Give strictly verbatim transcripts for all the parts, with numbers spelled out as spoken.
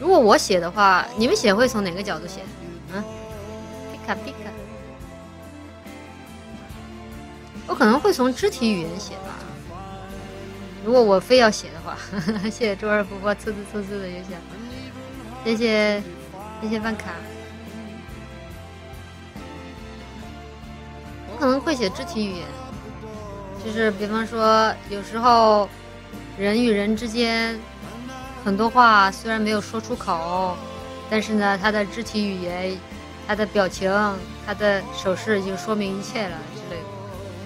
如果我写的话，你们写会从哪个角度写？嗯，皮卡皮卡。我可能会从肢体语言写吧。如果我非要写的话，呵呵，谢谢周二福波呲呲呲呲的邮箱，谢谢谢谢万卡。我可能会写肢体语言，就是比方说，有时候人与人之间很多话虽然没有说出口，但是呢，他的肢体语言、他的表情、他的手势已经说明一切了之类的。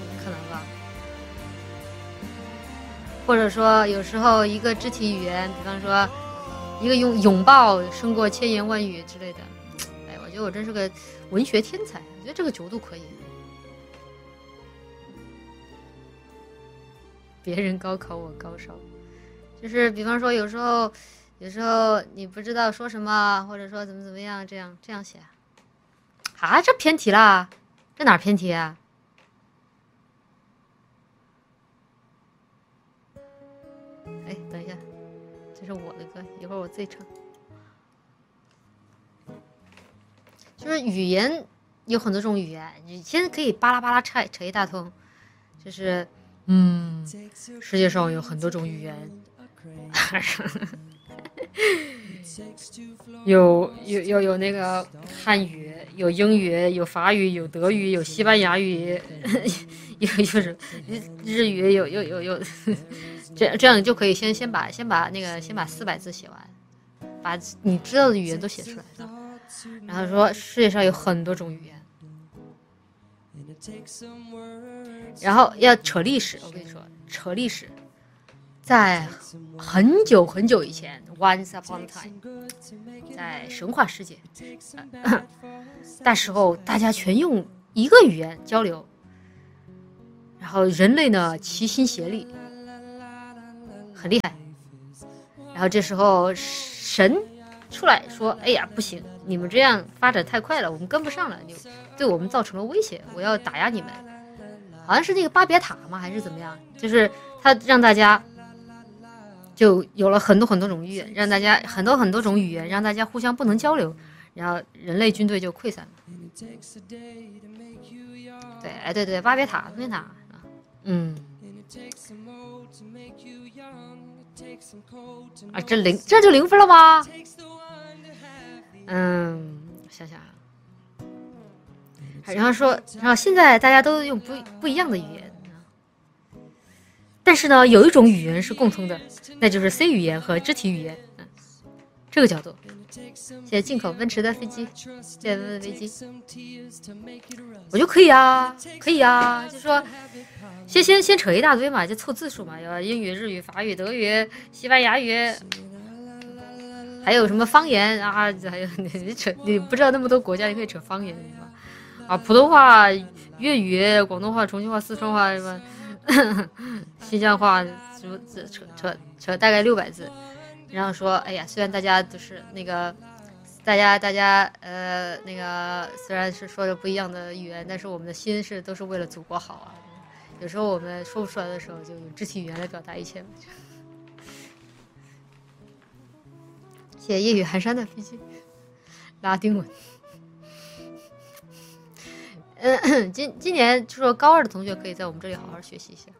或者说有时候一个肢体语言，比方说一个拥拥抱胜过千言万语之类的。哎，我觉得我真是个文学天才，我觉得这个角度可以。别人高考我高烧，就是比方说有时候有时候你不知道说什么，或者说怎么怎么样，这样这样写啊，这偏题啦，这哪偏题啊？哎，等一下，这是我的歌，一会儿我自己唱。就是语言有很多种语言，你现在可以巴拉巴拉扯扯一大通，就是嗯，世界上有很多种语言，有有有有那个汉语，有英语，有法语，有德语，有西班牙语，有就是日语，有有有有。这这样你就可以先先把先把那个先把四百字写完，把你知道的语言都写出来了。然后说世界上有很多种语言，然后要扯历史。我跟你说，扯历史，在很久很久以前 ，Once upon a time， 在神话世界，呃、那时候大家全用一个语言交流，然后人类呢齐心协力。很厉害，然后这时候神出来说：“哎呀，不行，你们这样发展太快了，我们跟不上了，你对我们造成了威胁，我要打压你们。”好像是那个巴别塔吗？还是怎么样？就是他让大家就有了很多很多种语言，让大家很多很多种语言，让大家互相不能交流，然后人类军队就溃散了。对，哎，对对，巴别塔，巴别塔，嗯。啊，这零这就零分了吗？嗯，想想，然后说，然后现在大家都用不不一样的语言，但是呢，有一种语言是共通的，那就是 C 语言和肢体语言。嗯，这个角度。谢谢进口奔驰的飞机，谢谢奔奔飞机，我就可以啊，可以啊，就说。先先先扯一大堆嘛，就凑字数嘛，有英语、日语、法语、德语、西班牙语，还有什么方言啊？还有你扯，你不知道那么多国家，你可以扯方言是吧？啊，普通话、粤语、广东话、重庆话、四川话什么，新疆话，什么扯扯扯大概六百字，然后说，哎呀，虽然大家都是那个。大家，大家，呃，那个虽然是说着不一样的语言，但是我们的心是都是为了祖国好啊。有时候我们说不出来的时候，就用肢体语言来表达一切。谢谢夜雨寒山的飞机，拉丁文。嗯，今今年就说高二的同学可以在我们这里好好学习一下。